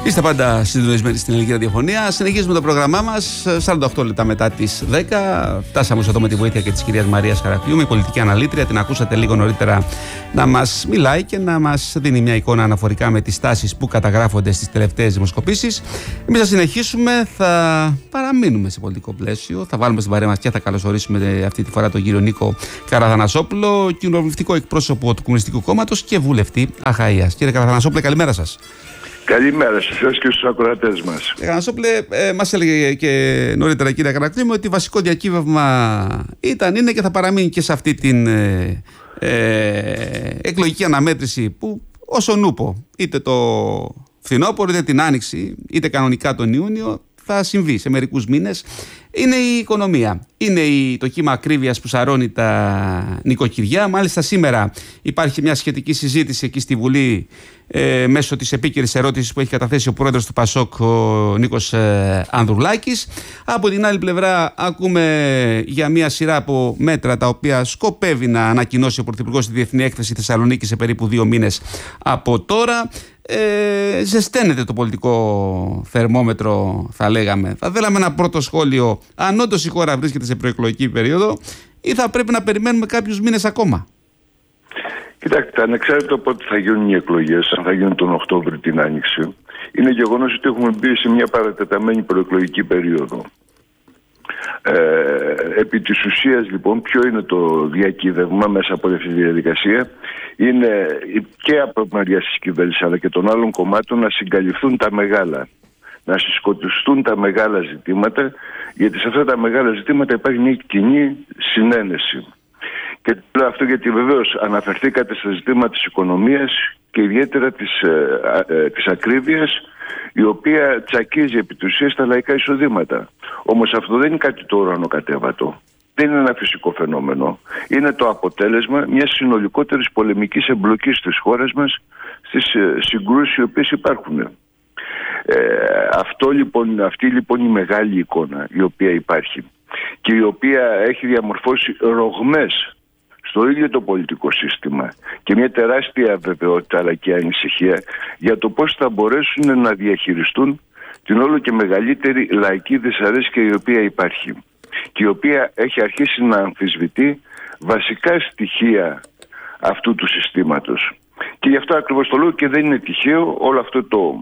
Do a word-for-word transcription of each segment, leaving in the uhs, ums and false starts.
Είστε πάντα συντονισμένοι στην Ελληνική Ραδιοφωνία. Συνεχίζουμε το πρόγραμμά μας. σαράντα οκτώ λεπτά μετά τις δέκα. Φτάσαμε εδώ με τη βοήθεια και της κυρίας Μαρίας Χαρακτιού, με πολιτική αναλήτρια. Την ακούσατε λίγο νωρίτερα να μας μιλάει και να μας δίνει μια εικόνα αναφορικά με τις τάσεις που καταγράφονται στις τελευταίες δημοσκοπήσεις. Εμείς θα συνεχίσουμε, θα παραμείνουμε σε πολιτικό πλαίσιο. Θα βάλουμε στην παρέα μας και θα καλωσορίσουμε αυτή τη φορά τον κύριο Νίκο Καραθανασόπουλο, κοινοβουλευτικό εκπρόσωπο του Κομμουνιστικού Κόμματος και βουλευτή Αχαΐας. Κύριε Καραθανασόπουλε, καλημέρα σας. Καλημέρα σε εσάς και στους ακροατές μας. Κύριε Καραθανασόπουλε, ε, μας έλεγε και νωρίτερα, κύριε Καρακτήμου, ότι βασικό διακύβευμα ήταν, είναι και θα παραμείνει και σε αυτή την ε, ε, εκλογική αναμέτρηση που όσον ούπο, είτε το φθινόπωρο, είτε την άνοιξη, είτε κανονικά τον Ιούνιο, θα συμβεί σε μερικούς μήνες. Είναι η οικονομία. Είναι η, το κύμα ακρίβειας που σαρώνει τα νοικοκυριά. Μάλιστα σήμερα υπάρχει μια σχετική συζήτηση εκεί στη Βουλή ε, μέσω της επίκαιρης ερώτησης που έχει καταθέσει ο πρόεδρος του Πασόκ, ο Νίκος ε, Ανδρουλάκης. Από την άλλη πλευρά ακούμε για μια σειρά από μέτρα τα οποία σκοπεύει να ανακοινώσει ο Πρωθυπουργός στη Διεθνή Έκθεση Θεσσαλονίκη σε περίπου δύο μήνες από τώρα. Ε, ζεσταίνεται το πολιτικό θερμόμετρο, θα λέγαμε. Θα θέλαμε ένα πρώτο σχόλιο, αν όντως η χώρα βρίσκεται σε προεκλογική περίοδο ή θα πρέπει να περιμένουμε κάποιους μήνες ακόμα. Κοιτάξτε, ανεξάρτητα από ότι θα γίνουν οι εκλογές, αν θα γίνουν τον Οκτώβριο την Άνοιξη, είναι γεγονός ότι έχουμε μπει σε μια παρατεταμένη προεκλογική περίοδο. Ε, επί της ουσίας λοιπόν, ποιο είναι το διακύβευμα μέσα από αυτή τη διαδικασία? Είναι και από μεριά της κυβέρνησης αλλά και των άλλων κομμάτων να συγκαλυφθούν τα μεγάλα, να συσκοτιστούν τα μεγάλα ζητήματα, γιατί σε αυτά τα μεγάλα ζητήματα υπάρχει μια κοινή συνένεση. Και λέω αυτό γιατί βεβαίως αναφερθήκατε στα ζητήματα της οικονομίας και ιδιαίτερα της, ε, ε, της ακρίβειας, η οποία τσακίζει επί της ουσίας τα λαϊκά εισοδήματα. Όμως αυτό δεν είναι κάτι το ουρανοκατέβατο. Δεν είναι ένα φυσικό φαινόμενο. Είναι το αποτέλεσμα μιας συνολικότερης πολεμικής εμπλοκής της χώρας μας στις ε, συγκρούσεις οι οποίες υπάρχουν. Ε, αυτό λοιπόν, αυτή λοιπόν η μεγάλη εικόνα η οποία υπάρχει και η οποία έχει διαμορφώσει ρογμές στο ίδιο το πολιτικό σύστημα και μια τεράστια αβεβαιότητα αλλά και ανησυχία για το πώς θα μπορέσουν να διαχειριστούν την όλο και μεγαλύτερη λαϊκή δυσαρέσκεια η οποία υπάρχει και η οποία έχει αρχίσει να αμφισβητεί βασικά στοιχεία αυτού του συστήματος. Και γι' αυτό ακριβώς το λόγο και δεν είναι τυχαίο όλο αυτό το,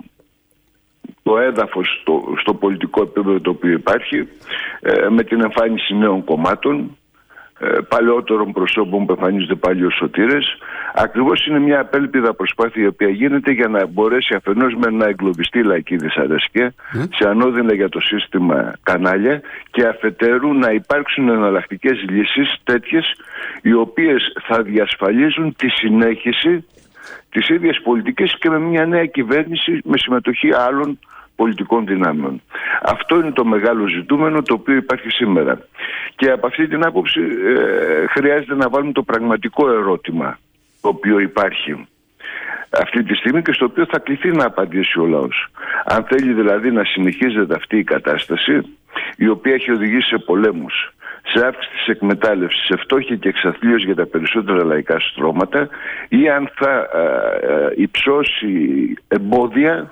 το έδαφος στο, στο πολιτικό επίπεδο το οποίο υπάρχει ε, με την εμφάνιση νέων κομμάτων, παλαιότερων προσώπων που εμφανίζονται πάλι ως σωτήρες. Ακριβώς είναι μια απέλπιδα προσπάθεια η οποία γίνεται για να μπορέσει αφενός με να εγκλωβιστεί η λαϊκή δυσαρέσκεια mm. σε ανώδυνα για το σύστημα κανάλια και αφετέρου να υπάρξουν εναλλακτικές λύσεις τέτοιες οι οποίες θα διασφαλίζουν τη συνέχιση της ίδιας πολιτικής και με μια νέα κυβέρνηση με συμμετοχή άλλων πολιτικών δυνάμεων. Αυτό είναι το μεγάλο ζητούμενο το οποίο υπάρχει σήμερα. Και από αυτή την άποψη ε, χρειάζεται να βάλουμε το πραγματικό ερώτημα το οποίο υπάρχει αυτή τη στιγμή και στο οποίο θα κληθεί να απαντήσει ο λαός. Αν θέλει δηλαδή να συνεχίζεται αυτή η κατάσταση η οποία έχει οδηγήσει σε πολέμους, σε αύξηση της εκμετάλλευσης, σε φτώχεια και εξαθλίωση για τα περισσότερα λαϊκά στρώματα ή αν θα ε, ε, υψώσει εμπόδια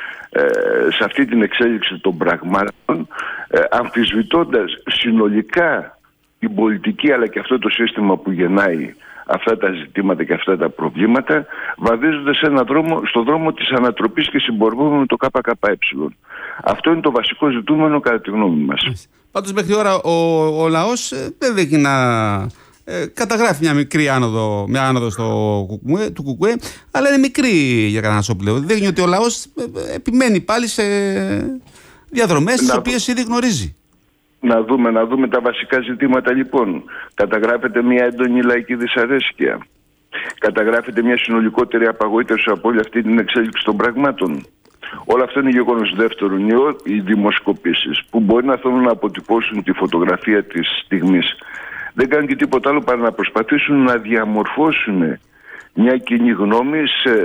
σε αυτή την εξέλιξη των πραγμάτων, αμφισβητώντας συνολικά την πολιτική αλλά και αυτό το σύστημα που γεννάει αυτά τα ζητήματα και αυτά τα προβλήματα, βαδίζοντας σε έναν δρόμο, στο δρόμο της ανατροπής και συμπορευόμενο με το ΚΚΕ. Αυτό είναι το βασικό ζητούμενο κατά τη γνώμη μας. Πάντως μέχρι τώρα ο, ο λαός δεν δέχει να Ε, καταγράφει μια μικρή άνοδο, μια άνοδο στο κουκουέ, του ΚΚΕ, αλλά είναι μικρή για Καραθανασόπουλο. Δείχνει ότι ο λαός επιμένει πάλι σε διαδρομές τις οποίες ήδη γνωρίζει. Να δούμε, να δούμε τα βασικά ζητήματα λοιπόν. Καταγράφεται μια έντονη λαϊκή δυσαρέσκεια. Καταγράφεται μια συνολικότερη απαγοήτευση από όλη αυτή την εξέλιξη των πραγμάτων. Όλα αυτά είναι γεγονός. Δεύτερον, οι δημοσκοπήσεις που μπορεί να θέλουν να αποτυπώσουν τη φωτογραφία της στιγμής δεν κάνουν και τίποτα άλλο παρά να προσπαθήσουν να διαμορφώσουν μια κοινή γνώμη σε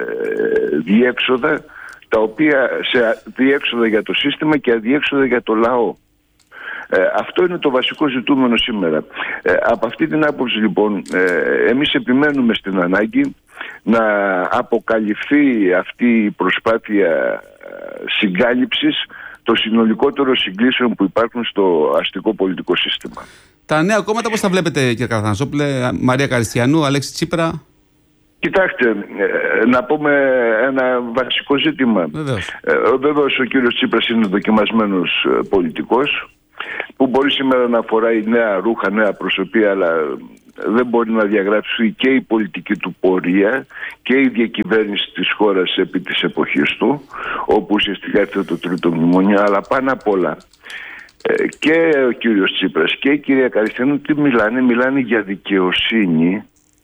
διέξοδα, τα οποία σε διέξοδα για το σύστημα και αδιέξοδα για το λαό. Ε, αυτό είναι το βασικό ζητούμενο σήμερα. Ε, από αυτή την άποψη λοιπόν ε, εμείς επιμένουμε στην ανάγκη να αποκαλυφθεί αυτή η προσπάθεια συγκάλυψης των συνολικότερων συγκλήσεων που υπάρχουν στο αστικό πολιτικό σύστημα. Τα νέα κόμματα πώς τα βλέπετε, κύριε Καραθανασόπουλε? Μαρία Καριστιανού, Αλέξη Τσίπρα. Κοιτάξτε, να πούμε ένα βασικό ζήτημα. Βεβαίως. Βεβαίως ο κύριος Τσίπρας είναι δοκιμασμένος πολιτικός που μπορεί σήμερα να φοράει νέα ρούχα, νέα προσωπία, αλλά δεν μπορεί να διαγράψει και η πολιτική του πορεία και η διακυβέρνηση της χώρας επί της εποχής του, όπου ουσιαστικά έρθει το τρίτο μνημόνιο. Αλλά πάνω απ' όλα και ο κύριος Τσίπρας και η κυρία Καριστιανού τι μιλάνε, μιλάνε για δικαιοσύνη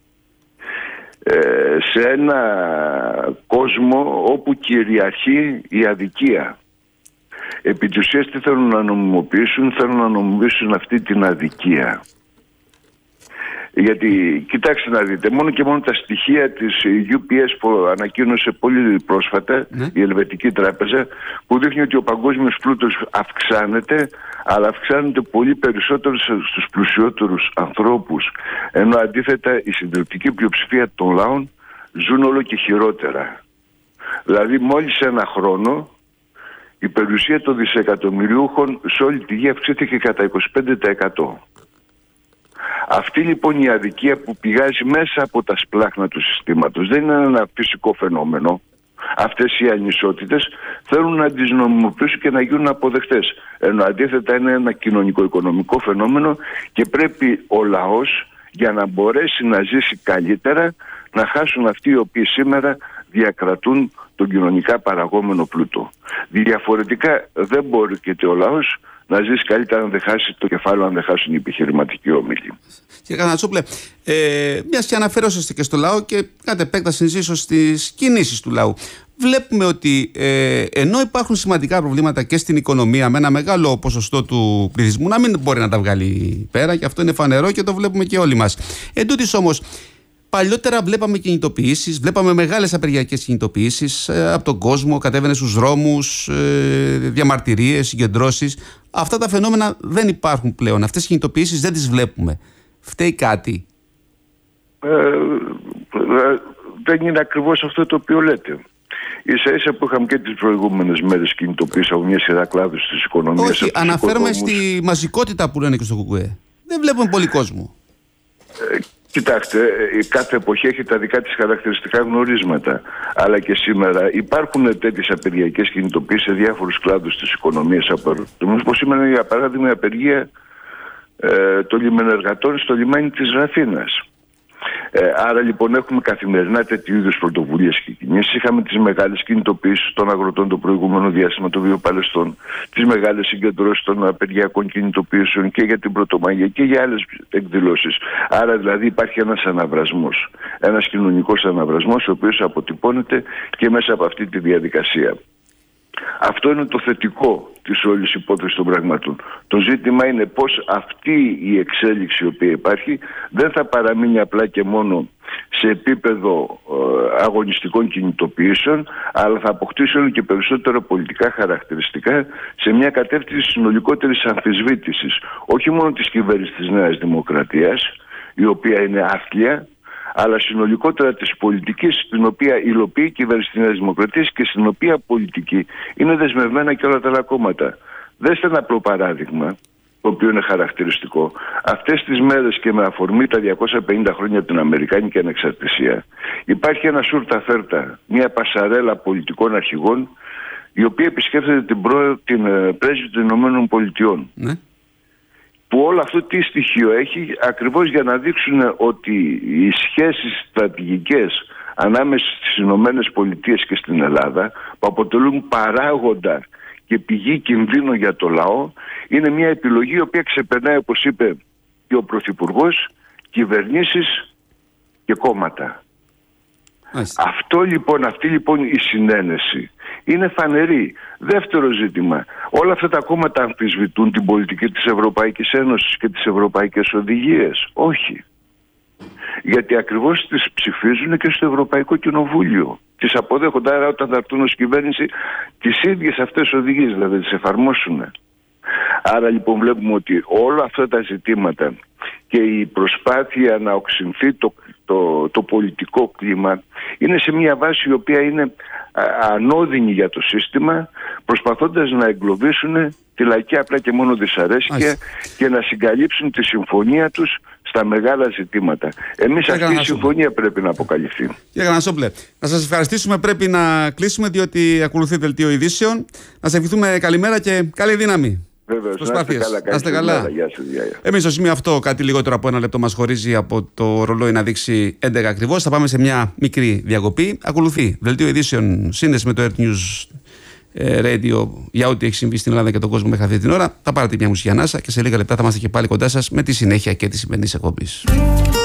σε ένα κόσμο όπου κυριαρχεί η αδικία. Επί της ουσίας τι θέλουν να νομιμοποιήσουν? Θέλουν να νομιμοποιήσουν αυτή την αδικία. Γιατί κοιτάξτε να δείτε, μόνο και μόνο τα στοιχεία της γιου πι ες που ανακοίνωσε πολύ πρόσφατα, ναι, η Ελβετική Τράπεζα, που δείχνει ότι ο παγκόσμιος πλούτος αυξάνεται, αλλά αυξάνεται πολύ περισσότερο στους πλουσιότερους ανθρώπους, ενώ αντίθετα η συντριπτική πλειοψηφία των λαών ζουν όλο και χειρότερα. Δηλαδή μόλις ένα χρόνο η περιουσία των δισεκατομμυριούχων σε όλη τη γη αυξήθηκε κατά είκοσι πέντε τοις εκατό. Αυτή λοιπόν η αδικία που πηγάζει μέσα από τα σπλάχνα του συστήματος δεν είναι ένα φυσικό φαινόμενο. Αυτές οι ανισότητες θέλουν να τις νομιμοποιήσουν και να γίνουν αποδεκτές. Ενώ αντίθετα είναι ένα κοινωνικό-οικονομικό φαινόμενο και πρέπει ο λαός για να μπορέσει να ζήσει καλύτερα να χάσουν αυτοί οι οποίοι σήμερα διακρατούν τον κοινωνικά παραγόμενο πλούτο. Διαφορετικά δεν μπορεί και ο λαός να ζήσει καλύτερα αν δεν χάσει το κεφάλαιο, αν δεν χάσουν οι επιχειρηματικοί όμιλοι. Κύριε Καραθανασόπουλε, ε, μιας και αναφέρωσαστε και στο λαό και κατ' επέκταση ίσως στις κινήσεις του λαού, βλέπουμε ότι ε, ενώ υπάρχουν σημαντικά προβλήματα και στην οικονομία, με ένα μεγάλο ποσοστό του πληθυσμού να μην μπορεί να τα βγάλει πέρα, και αυτό είναι φανερό και το βλέπουμε και όλοι μας. Εν τούτης όμως, παλιότερα βλέπαμε κινητοποιήσεις, βλέπαμε μεγάλες απεργιακές κινητοποιήσεις ε, από τον κόσμο, κατέβαινε στους δρόμους, ε, διαμαρτυρίες, συγκεντρώσεις. Αυτά τα φαινόμενα δεν υπάρχουν πλέον. Αυτές οι κινητοποιήσεις δεν τις βλέπουμε. Φταίει κάτι? Ε, δεν είναι ακριβώς αυτό το οποίο λέτε. Ίσα ίσα που είχαμε και τις προηγούμενες μέρες κινητοποιήσεις από μια σειρά κλάδους της οικονομίας. Όχι, αναφέρομαι στη μαζικότητα που λένε και στο ΚΚΕ. Δεν βλέπουμε πολύ κόσμο. Ε, Κοιτάξτε, κάθε εποχή έχει τα δικά της χαρακτηριστικά γνωρίσματα. Αλλά και σήμερα υπάρχουν τέτοιες απεργιακές κινητοποιήσεις σε διάφορους κλάδους της οικονομίας. Όπως σήμερα, για παράδειγμα, η απεργία ε, των λιμενεργατών στο λιμάνι της Ραφίνας. Ε, άρα λοιπόν έχουμε καθημερινά τέτοιου είδους πρωτοβουλίες και κινήσεις. Είχαμε τις μεγάλες κινητοποιήσεις των αγροτών το προηγούμενο διάστημα των βιοπαλαιστών, τις μεγάλες συγκεντρώσεις των απεργιακών κινητοποιήσεων και για την Πρωτομαγεία και για άλλες εκδηλώσεις. Άρα δηλαδή υπάρχει ένας αναβρασμός, ένας κοινωνικός αναβρασμός, ο οποίος αποτυπώνεται και μέσα από αυτή τη διαδικασία. Αυτό είναι το θετικό της όλης υπόθεσης των πραγμάτων. Το ζήτημα είναι πως αυτή η εξέλιξη η οποία υπάρχει δεν θα παραμείνει απλά και μόνο σε επίπεδο ε, αγωνιστικών κινητοποιήσεων, αλλά θα αποκτήσει όλο και περισσότερα πολιτικά χαρακτηριστικά σε μια κατεύθυνση συνολικότερης αμφισβήτησης όχι μόνο της κυβέρνησης της Νέας Δημοκρατίας, η οποία είναι άθλια, αλλά συνολικότερα της πολιτικής την οποία υλοποιεί η κυβέρνηση της Νέας Δημοκρατίας και στην οποία πολιτική είναι δεσμευμένα και όλα τα άλλα κόμματα. Δέστε ένα απλό παράδειγμα, το οποίο είναι χαρακτηριστικό. Αυτές τις μέρες και με αφορμή τα διακόσια πενήντα χρόνια από την Αμερικάνικη Ανεξαρτησία, υπάρχει ένα σούρτα φέρτα, μια πασαρέλα πολιτικών αρχηγών, η οποία επισκέφτεται την, προ... την πρέσβη των Ηνωμένων Πολιτειών. Ναι. Που όλο αυτό τι στοιχείο έχει? Ακριβώς για να δείξουν ότι οι σχέσεις στρατηγικές ανάμεσα στις Ηνωμένες Πολιτείες και στην Ελλάδα, που αποτελούν παράγοντα και πηγή κινδύνου για το λαό, είναι μια επιλογή η οποία ξεπερνάει, όπως είπε και ο Πρωθυπουργός, κυβερνήσεις και κόμματα. Αυτό λοιπόν, αυτή λοιπόν η συνένεση είναι φανερή. Δεύτερο ζήτημα, όλα αυτά τα κόμματα αμφισβητούν την πολιτική της Ευρωπαϊκής Ένωσης και τις ευρωπαϊκές οδηγίες? Όχι. Γιατί ακριβώς τις ψηφίζουν και στο Ευρωπαϊκό Κοινοβούλιο. Τις αποδέχονται, άρα όταν θα έρθουν ως κυβέρνηση τις ίδιες αυτές οδηγίες, δηλαδή τις εφαρμόσουν. Άρα λοιπόν βλέπουμε ότι όλα αυτά τα ζητήματα και η προσπάθεια να οξυνθεί το το, το πολιτικό κλίμα είναι σε μια βάση η οποία είναι ανώδυνη για το σύστημα, προσπαθώντας να εγκλωβίσουν τη λαϊκή απλά και μόνο δυσαρέσκεια και να συγκαλύψουν τη συμφωνία τους στα μεγάλα ζητήματα. Εμείς αυτή η συμφωνία πρέπει να αποκαλυφθεί. Κύριε Γανασόπουλε, να σας ευχαριστήσουμε. Πρέπει να κλείσουμε, διότι ακολουθεί δελτίο ειδήσεων. Να σας ευχηθούμε καλημέρα και καλή δύναμη. Βεβαίως, να είστε καλά. Να είστε καλά. Εμείς στο σημείο αυτό, κάτι λιγότερο από ένα λεπτό μας χωρίζει από το ρολόι να δείξει έντεκα ακριβώς. Θα πάμε σε μια μικρή διακοπή. Ακολουθεί δελτίο ειδήσεων, σύνδεση με το Earth News Radio για ό,τι έχει συμβεί στην Ελλάδα και τον κόσμο μέχρι αυτή την ώρα. Θα πάρετε μια μουσική ανάσα και σε λίγα λεπτά θα είμαστε και πάλι κοντά σας με τη συνέχεια και τη σημερινή εκπομπή.